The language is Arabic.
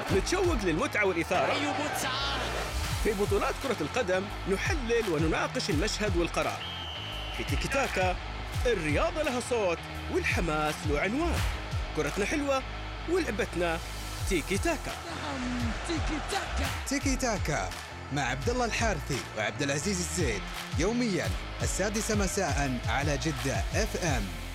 نتشوق للمتعة والإثارة. في بطولات كرة القدم نحلل ونناقش المشهد والقرار. في تيكي تاكا الرياضة لها صوت والحماس له عنوان. كرتنا حلوة ولعبتنا تيكي تاكا. تيكي تاكا. تيكي تاكا مع عبد الله الحارثي وعبد العزيز الزيد، يوميا 6:00 مساء على جدة FM.